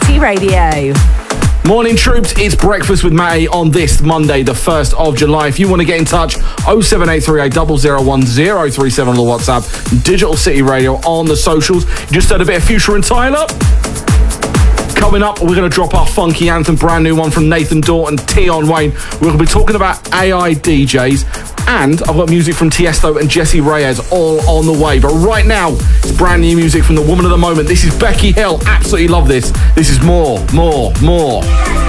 City Radio. Morning troops, it's breakfast with Matty on this Monday, the 1st of July. If you want to get in touch, 07838 001 037 on the WhatsApp, Digital City Radio on the socials. You just heard a bit of Future and Tyler. Coming up, we're going to drop our funky anthem, brand new one from Nathan Dorton, Tion Wayne. We're going to be talking about AI DJs, and I've got music from Tiesto and Jessie Reyez all on the way. But right now, it's brand new music from the woman of the moment. This is Becky Hill. Absolutely love this. This is More.